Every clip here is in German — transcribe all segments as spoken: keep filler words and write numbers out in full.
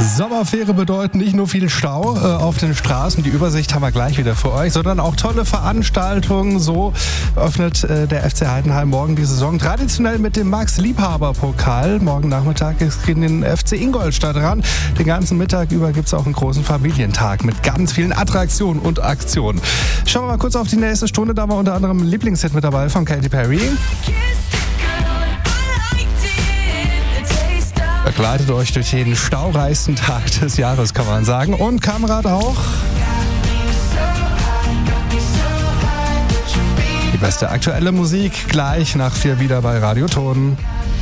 Sommerfähre bedeutet nicht nur viel Stau äh, auf den Straßen, die Übersicht haben wir gleich wieder für euch, sondern auch tolle Veranstaltungen. So öffnet äh, der F C Heidenheim morgen die Saison traditionell mit dem Max-Liebhaber-Pokal. Morgen Nachmittag ist gegen den F C Ingolstadt ran. Den ganzen Mittag über gibt es auch einen großen Familientag mit ganz vielen Attraktionen und Aktionen. Schauen wir mal kurz auf die nächste Stunde, da war unter anderem ein Lieblingshit mit dabei von Katy Perry. Begleitet euch durch den staureichsten Tag des Jahres, kann man sagen. Und Kamerad auch. Die beste aktuelle Musik gleich nach vier wieder bei Radio Ton.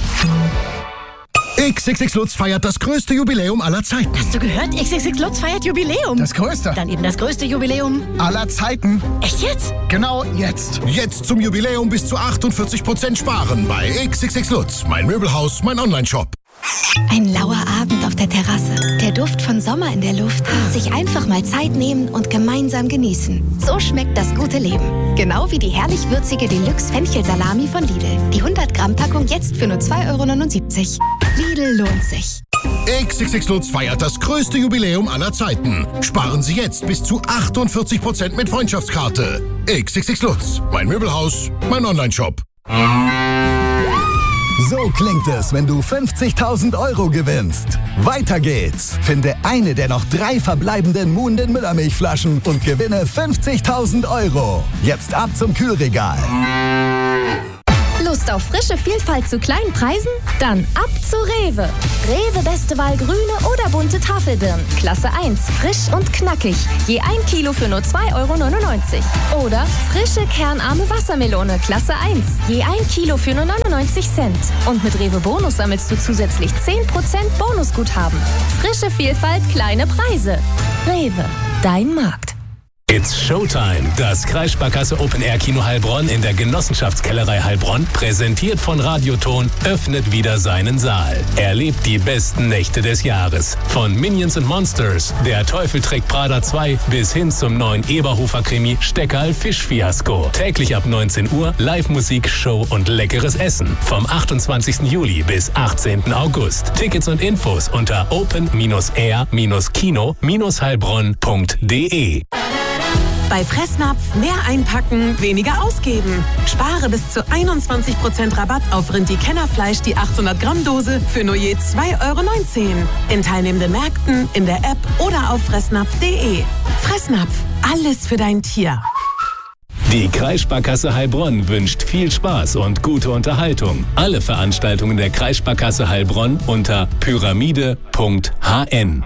X X X Lutz feiert das größte Jubiläum aller Zeiten. Hast du gehört? X X X Lutz feiert Jubiläum. Das größte. Dann eben das größte Jubiläum aller Zeiten. Echt jetzt? Genau jetzt. Jetzt zum Jubiläum bis zu achtundvierzig Prozent sparen bei X X X Lutz. Mein Möbelhaus, mein Onlineshop. Ein lauer Abend auf der Terrasse. Der Duft von Sommer in der Luft. Sich einfach mal Zeit nehmen und gemeinsam genießen. So schmeckt das gute Leben. Genau wie die herrlich würzige Deluxe-Fenchel-Salami von Lidl. Die hundert Gramm Packung jetzt für nur zwei Euro neunundsiebzig. Lidl lohnt sich. X X X Lutz feiert das größte Jubiläum aller Zeiten. Sparen Sie jetzt bis zu achtundvierzig Prozent mit Freundschaftskarte. X X X Lutz. Mein Möbelhaus, mein Onlineshop. So klingt es, wenn du fünfzigtausend Euro gewinnst. Weiter geht's. Finde eine der noch drei verbleibenden Muhnden Müllermilchflaschen und gewinne fünfzigtausend Euro. Jetzt ab zum Kühlregal. Lust auf frische Vielfalt zu kleinen Preisen? Dann ab zu Rewe. Rewe beste Wahl grüne oder bunte Tafelbirnen. Klasse eins, frisch und knackig. Je ein Kilo für nur zwei Euro neunundneunzig. Oder frische kernarme Wassermelone. Klasse eins. Je ein Kilo für nur neunundneunzig Cent. Und mit Rewe Bonus sammelst du zusätzlich zehn Prozent Bonusguthaben. Frische Vielfalt, kleine Preise. Rewe, dein Markt. It's Showtime. Das Kreissparkasse Open Air Kino Heilbronn in der Genossenschaftskellerei Heilbronn, präsentiert von Radioton, öffnet wieder seinen Saal. Erlebt die besten Nächte des Jahres. Von Minions and Monsters, Der Teufel trägt Prada zwei bis hin zum neuen Eberhofer-Krimi Steckerl Fischfiasko. Täglich ab neunzehn Uhr Live-Musik, Show und leckeres Essen. Vom achtundzwanzigsten Juli bis achtzehnten August. Tickets und Infos unter open air kino heilbronn punkt de. Bei Fressnapf mehr einpacken, weniger ausgeben. Spare bis zu einundzwanzig Prozent Rabatt auf Rindi-Kennerfleisch die achthundert Gramm Dose für nur je zwei Euro neunzehn. In teilnehmenden Märkten, in der App oder auf fressnapf punkt de. Fressnapf, alles für dein Tier. Die Kreissparkasse Heilbronn wünscht viel Spaß und gute Unterhaltung. Alle Veranstaltungen der Kreissparkasse Heilbronn unter pyramide punkt h n.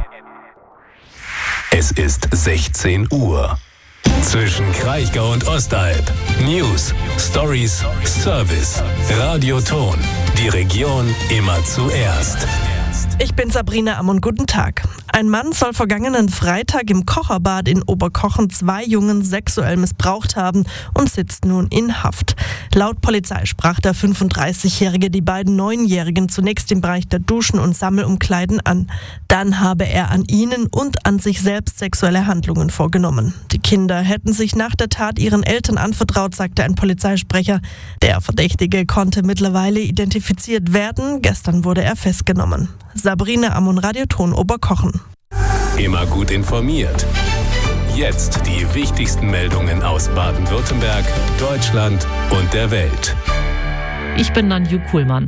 Es ist sechzehn Uhr. Zwischen Kraichgau und Ostalb. News, Stories, Service. Radio Ton. Die Region immer zuerst. Ich bin Sabrina Ammon, guten Tag. Ein Mann soll vergangenen Freitag im Kocherbad in Oberkochen zwei Jungen sexuell missbraucht haben und sitzt nun in Haft. Laut Polizei sprach der fünfunddreißigjährige die beiden Neunjährigen zunächst im Bereich der Duschen und Sammelumkleiden an. Dann habe er an ihnen und an sich selbst sexuelle Handlungen vorgenommen. Die Kinder hätten sich nach der Tat ihren Eltern anvertraut, sagte ein Polizeisprecher. Der Verdächtige konnte mittlerweile identifiziert werden. Gestern wurde er festgenommen. Sabrina Ammon, Radio Ton, Oberkochen. Immer gut informiert. Jetzt die wichtigsten Meldungen aus Baden-Württemberg, Deutschland und der Welt. Ich bin Nanju Kuhlmann.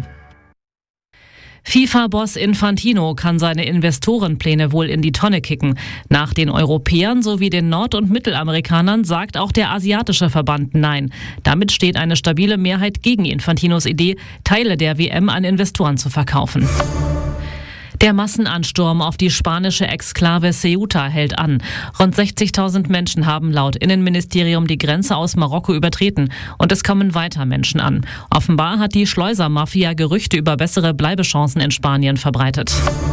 FIFA-Boss Infantino kann seine Investorenpläne wohl in die Tonne kicken. Nach den Europäern sowie den Nord- und Mittelamerikanern sagt auch der asiatische Verband Nein. Damit steht eine stabile Mehrheit gegen Infantinos Idee, Teile der W M an Investoren zu verkaufen. Der Massenansturm auf die spanische Exklave Ceuta hält an. Rund sechzigtausend Menschen haben laut Innenministerium die Grenze aus Marokko übertreten und es kommen weiter Menschen an. Offenbar hat die Schleusermafia Gerüchte über bessere Bleibechancen in Spanien verbreitet.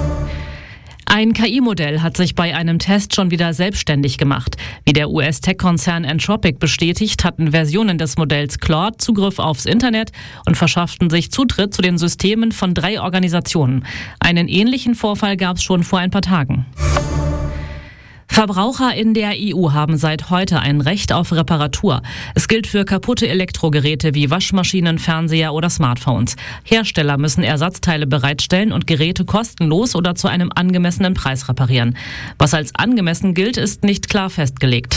Ein K I-Modell hat sich bei einem Test schon wieder selbstständig gemacht. Wie der U S-Tech-Konzern Anthropic bestätigt, hatten Versionen des Modells Claude Zugriff aufs Internet und verschafften sich Zutritt zu den Systemen von drei Organisationen. Einen ähnlichen Vorfall gab es schon vor ein paar Tagen. Verbraucher in der E U haben seit heute ein Recht auf Reparatur. Es gilt für kaputte Elektrogeräte wie Waschmaschinen, Fernseher oder Smartphones. Hersteller müssen Ersatzteile bereitstellen und Geräte kostenlos oder zu einem angemessenen Preis reparieren. Was als angemessen gilt, ist nicht klar festgelegt.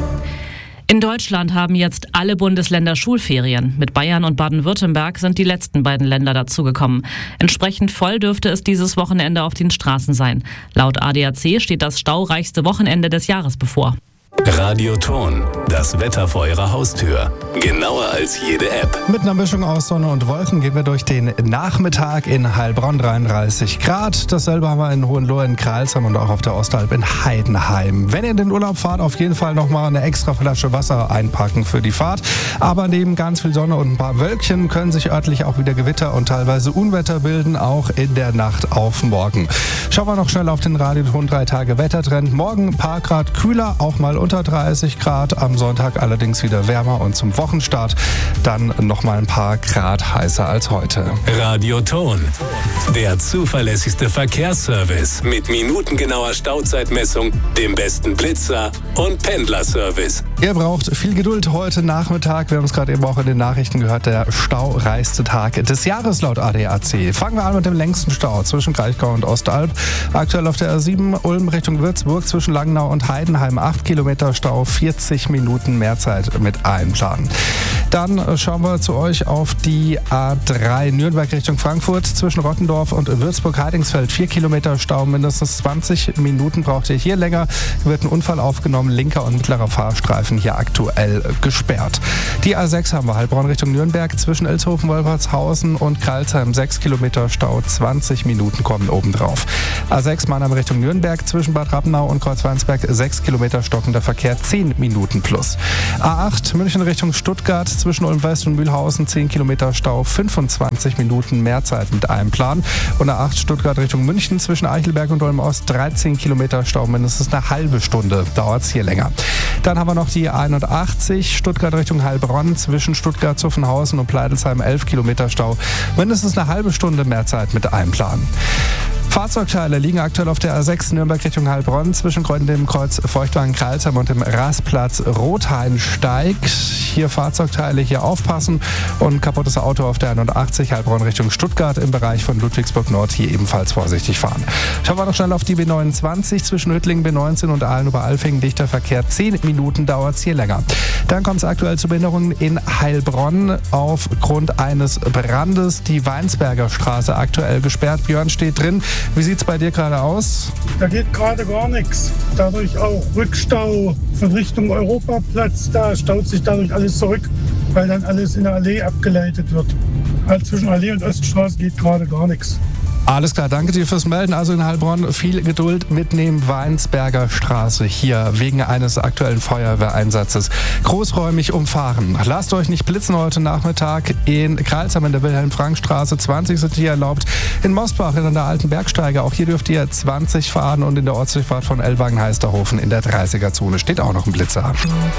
In Deutschland haben jetzt alle Bundesländer Schulferien. Mit Bayern und Baden-Württemberg sind die letzten beiden Länder dazugekommen. Entsprechend voll dürfte es dieses Wochenende auf den Straßen sein. Laut A D A C steht das staureichste Wochenende des Jahres bevor. Radio Ton, das Wetter vor Ihrer Haustür. Genauer als jede App. Mit einer Mischung aus Sonne und Wolken gehen wir durch den Nachmittag in Heilbronn, dreiunddreißig Grad. Dasselbe haben wir in Hohenlohe, in Kralsheim und auch auf der Ostalb in Heidenheim. Wenn ihr in den Urlaub fahrt, auf jeden Fall nochmal eine extra Flasche Wasser einpacken für die Fahrt. Aber neben ganz viel Sonne und ein paar Wölkchen können sich örtlich auch wieder Gewitter und teilweise Unwetter bilden, auch in der Nacht auf morgen. Schauen wir noch schnell auf den Radio Ton drei Tage Wettertrend. Morgen ein paar Grad kühler, auch mal unter dreißig Grad, am Sonntag allerdings wieder wärmer und zum Wochenstart dann nochmal ein paar Grad heißer als heute. Radio Ton, der zuverlässigste Verkehrsservice mit minutengenauer Stauzeitmessung, dem besten Blitzer und Pendlerservice. Ihr braucht viel Geduld heute Nachmittag. Wir haben es gerade eben auch in den Nachrichten gehört, der staureichste Tag des Jahres laut A D A C. Fangen wir an mit dem längsten Stau zwischen Kraichgau und Ostalb. Aktuell auf der R sieben Ulm Richtung Würzburg zwischen Langnau und Heidenheim acht Kilometer Stau, vierzig Minuten Mehrzeit mit einplanen. Dann schauen wir zu euch auf die A drei Nürnberg Richtung Frankfurt zwischen Rottendorf und Würzburg-Heidingsfeld. vier Kilometer Stau, mindestens zwanzig Minuten braucht ihr hier länger. Wird ein Unfall aufgenommen, linker und mittlerer Fahrstreifen hier aktuell gesperrt. Die A sechs haben wir Heilbronn Richtung Nürnberg zwischen Ilshofen, Wolfertshausen und Kralsheim. sechs Kilometer Stau, zwanzig Minuten kommen obendrauf. A sechs Mannheim Richtung Nürnberg zwischen Bad Rappenau und Kreuzweinsberg. sechs Kilometer stockender Verkehr, zehn Minuten plus. A acht München Richtung Stuttgart zwischen Ulm West und Mühlhausen, zehn Kilometer Stau, fünfundzwanzig Minuten Mehrzeit mit einem Plan. Und A acht Stuttgart Richtung München zwischen Eichelberg und Ulm Ost, dreizehn Kilometer Stau, mindestens eine halbe Stunde dauert es hier länger. Dann haben wir noch die einundachtzig Stuttgart Richtung Heilbronn zwischen Stuttgart-Zuffenhausen und Pleidelsheim, elf Kilometer Stau, mindestens eine halbe Stunde Mehrzeit mit einem Plan. Fahrzeugteile liegen aktuell auf der A sechs Nürnberg Richtung Heilbronn zwischen dem Kreuz Feuchtwagen-Kralsheim und dem Rastplatz Rotheinsteig. Hier Fahrzeugteile, hier aufpassen und kaputtes Auto auf der einundachtzig Heilbronn Richtung Stuttgart im Bereich von Ludwigsburg Nord hier ebenfalls vorsichtig fahren. Schauen wir noch schnell auf die B neunundzwanzig zwischen Hüttlingen B neunzehn und Aalen über Alfingen, dichter Verkehr, zehn Minuten dauert es hier länger. Dann kommt es aktuell zu Behinderungen in Heilbronn aufgrund eines Brandes. Die Weinsberger Straße aktuell gesperrt. Björn steht drin. Wie sieht es bei dir gerade aus? Da geht gerade gar nichts. Dadurch auch Rückstau von Richtung Europaplatz. Da staut sich dadurch alles zurück, weil dann alles in der Allee abgeleitet wird. Also zwischen Allee und Oststraße geht gerade gar nichts. Alles klar, danke dir fürs Melden. Also in Heilbronn viel Geduld mitnehmen. Weinsberger Straße hier wegen eines aktuellen Feuerwehreinsatzes großräumig umfahren. Lasst euch nicht blitzen heute Nachmittag. In Kralsheim in der Wilhelm-Frank-Straße zwanzig sind hier erlaubt. In Mosbach in der Alten Bergsteige, auch hier dürft ihr zwanzig fahren. Und in der Ortsdurchfahrt von Ellwangen-Heisterhofen in der dreißiger-Zone steht auch noch ein Blitzer.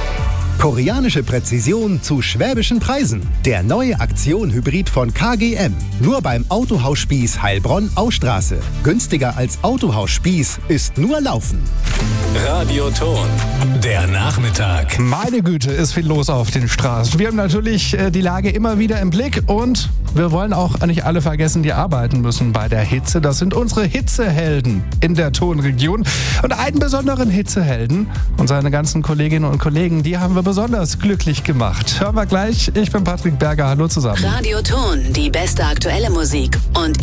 Koreanische Präzision zu schwäbischen Preisen. Der neue Aktion-Hybrid von K G M. Nur beim Autohaus Spieß Heilbronn-Austraße. Günstiger als Autohaus Spieß ist nur Laufen. Radio Ton, der Nachmittag. Meine Güte, ist viel los auf den Straßen. Wir haben natürlich äh, die Lage immer wieder im Blick und wir wollen auch nicht alle vergessen, die arbeiten müssen bei der Hitze. Das sind unsere Hitzehelden in der Tonregion. Und einen besonderen Hitzehelden und seine ganzen Kolleginnen und Kollegen, die haben wir besonders glücklich gemacht. Hören wir gleich. Ich bin Patrick Berger. Hallo zusammen. Radio Ton, die beste aktuelle Musik und